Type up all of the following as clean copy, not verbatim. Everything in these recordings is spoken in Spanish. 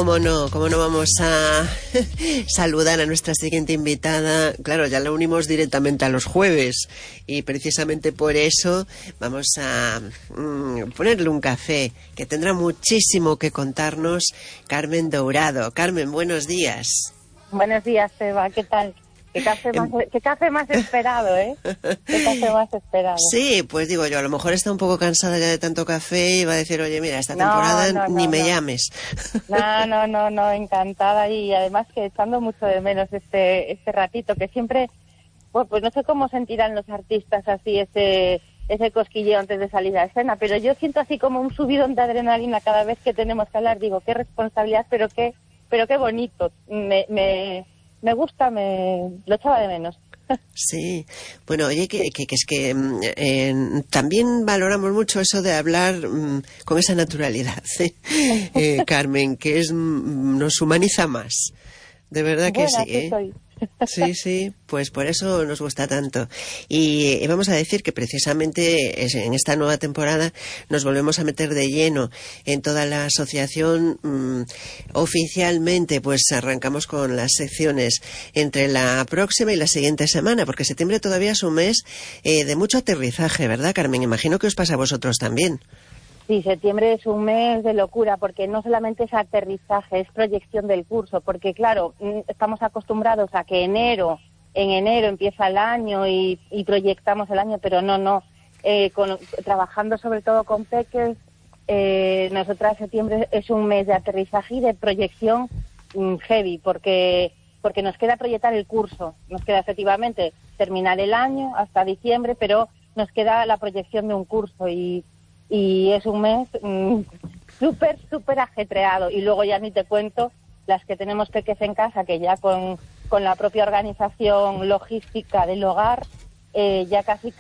cómo no vamos a saludar a nuestra siguiente invitada. Claro, ya la unimos directamente a los jueves y precisamente por eso vamos a ponerle un café que tendrá muchísimo que contarnos. Carmen Dourado. Carmen, buenos días. Buenos días, Eva, ¿qué tal? ¿Qué café más esperado, eh? ¿Qué café más esperado? Sí, pues digo yo, a lo mejor está un poco cansada ya de tanto café y va a decir, oye, mira, esta temporada ni me llames. No, encantada y además que echando mucho de menos este ratito, que siempre, pues no sé cómo sentirán los artistas así ese cosquilleo antes de salir a escena, pero yo siento así como un subidón de adrenalina cada vez que tenemos que hablar, digo, qué responsabilidad, pero qué bonito, me gusta, lo echaba de menos. Sí, bueno, oye, que es que también valoramos mucho eso de hablar con esa naturalidad, Carmen, que nos humaniza más, de verdad que bueno, sí, ¿eh? Soy. Sí, pues por eso nos gusta tanto. Y vamos a decir que precisamente en esta nueva temporada nos volvemos a meter de lleno en toda la asociación. Oficialmente, pues arrancamos con las secciones entre la próxima y la siguiente semana, porque septiembre todavía es un mes de mucho aterrizaje, ¿verdad, Carmen? Imagino que os pasa a vosotros también. Sí, septiembre es un mes de locura porque no solamente es aterrizaje, es proyección del curso, porque claro, estamos acostumbrados a que en enero empieza el año y proyectamos el año, pero no. Trabajando sobre todo con peques, nosotras septiembre es un mes de aterrizaje y de proyección heavy, porque nos queda proyectar el curso, nos queda efectivamente terminar el año hasta diciembre, pero nos queda la proyección de un curso y es un mes súper ajetreado. Y luego ya ni te cuento las que tenemos peques en casa, que ya con la propia organización logística del hogar, ya casi,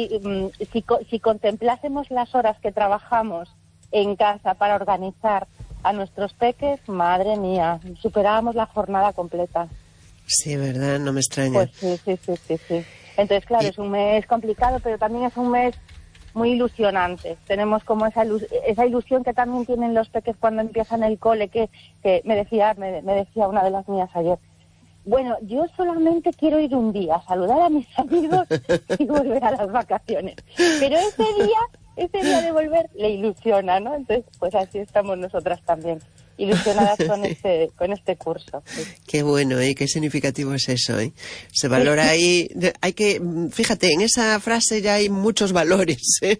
si contemplásemos las horas que trabajamos en casa para organizar a nuestros peques, madre mía, superábamos la jornada completa. Sí, ¿verdad? No me extraña. Pues sí. Entonces, claro, es un mes complicado, pero también es un mes muy ilusionante. Tenemos como esa ilusión que también tienen los peques cuando empiezan el cole, que me decía una de las mías ayer. Bueno, yo solamente quiero ir un día a saludar a mis amigos y volver a las vacaciones. Pero ese día de volver le ilusiona, ¿no? Entonces, pues así estamos nosotras también, ilusionadas con este curso. Qué bueno, qué significativo es eso, Se valora ahí, fíjate, en esa frase ya hay muchos valores,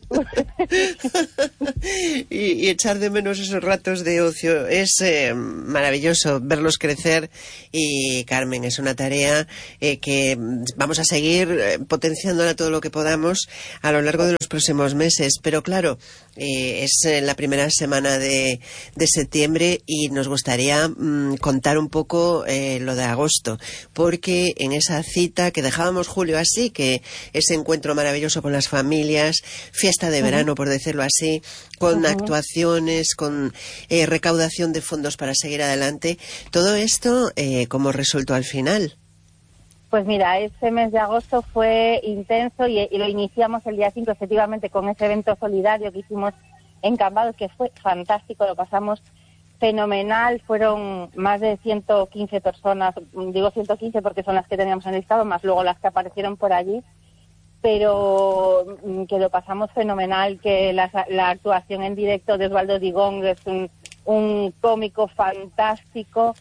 y echar de menos esos ratos de ocio es maravilloso verlos crecer. Y Carmen, es una tarea que vamos a seguir potenciándola todo lo que podamos a lo largo de los próximos meses, pero claro, es la primera semana de septiembre y nos gustaría contar un poco lo de agosto, porque en esa cita que dejábamos julio así, que ese encuentro maravilloso con las familias, fiesta de verano, por decirlo así, con actuaciones, con recaudación de fondos para seguir adelante, todo esto, ¿cómo resultó al final? Pues mira, ese mes de agosto fue intenso y lo iniciamos el día 5, efectivamente, con ese evento solidario que hicimos en Cambados, que fue fantástico, lo pasamos fenomenal. Fueron más de 115 personas, digo 115 porque son las que teníamos en el listado, más luego las que aparecieron por allí, pero que lo pasamos fenomenal, que la actuación en directo de Osvaldo Digón es un cómico fantástico,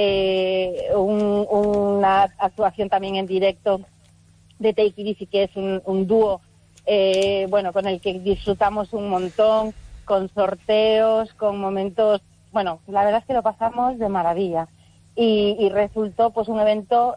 una actuación también en directo de Take It Easy, que es un dúo con el que disfrutamos un montón, con sorteos, con momentos, bueno, la verdad es que lo pasamos de maravilla y resultó pues un evento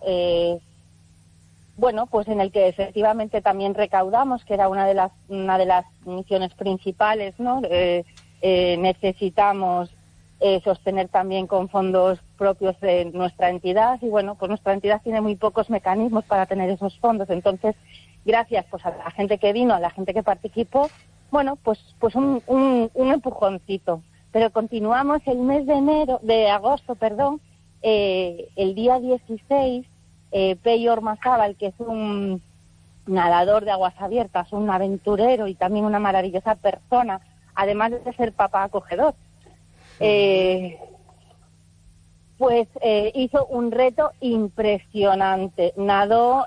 pues en el que efectivamente también recaudamos, que era una de las misiones principales, ¿no? Necesitamos sostener también con fondos propios de nuestra entidad y bueno, pues nuestra entidad tiene muy pocos mecanismos para tener esos fondos, entonces gracias pues a la gente que vino, a la gente que participó, bueno, pues un empujoncito. Pero continuamos el mes de agosto, el día 16, Peyo Ormazábal, que es un nadador de aguas abiertas, un aventurero y también una maravillosa persona, además de ser papá acogedor. Pues hizo un reto impresionante. Nadó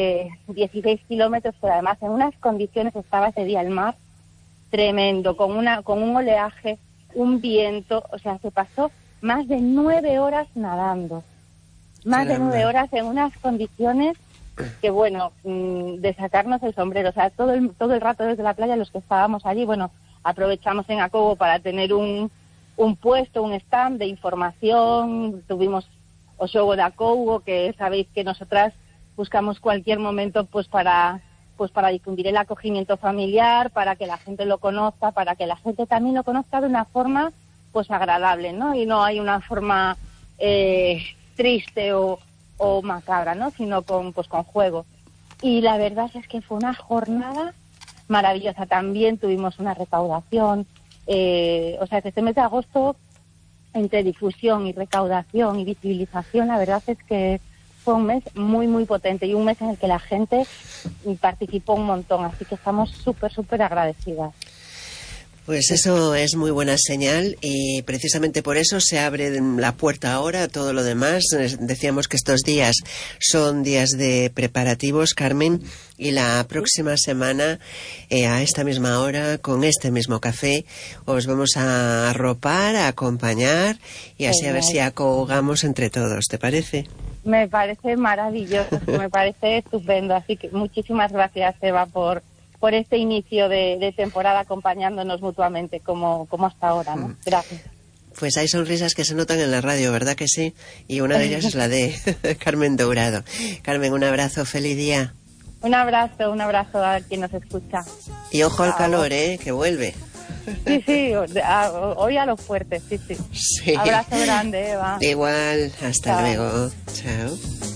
16 kilómetros, pero además en unas condiciones estaba ese día el mar tremendo, con un oleaje, un viento, o sea, se pasó más de 9 horas nadando. Más de 9 horas en unas condiciones que, bueno, de sacarnos el sombrero. O sea, todo el rato desde la playa, los que estábamos allí, bueno, aprovechamos en Acobo para tener un puesto, un stand de información. Tuvimos o xogo de Acobo, que sabéis que nosotras buscamos cualquier momento pues para difundir el acogimiento familiar, para que la gente lo conozca, para que la gente también lo conozca de una forma pues agradable, ¿no? Y no hay una forma triste o macabra, ¿no? Sino con juego. Y la verdad es que fue una jornada maravillosa. También tuvimos una recaudación. O sea, que este mes de agosto, entre difusión y recaudación y visibilización, la verdad es que fue un mes muy, muy potente y un mes en el que la gente participó un montón. Así que estamos súper, súper agradecidas. Pues eso es muy buena señal y precisamente por eso se abre la puerta ahora a todo lo demás. Decíamos que estos días son días de preparativos, Carmen, y la próxima semana, a esta misma hora, con este mismo café, os vamos a arropar, a acompañar y así a ver si acogamos entre todos, ¿te parece? Me parece maravilloso, me parece estupendo. Así que muchísimas gracias, Eva, por este inicio de temporada acompañándonos mutuamente como hasta ahora, ¿no? Gracias. Pues hay sonrisas que se notan en la radio, ¿verdad que sí? Y una de ellas es la de Carmen Dourado. Carmen, un abrazo, feliz día. Un abrazo a quien nos escucha. Y ojo al calor, que vuelve. Sí, hoy a lo fuerte, sí. Sí. Abrazo grande, Eva. Igual, hasta luego. Chao.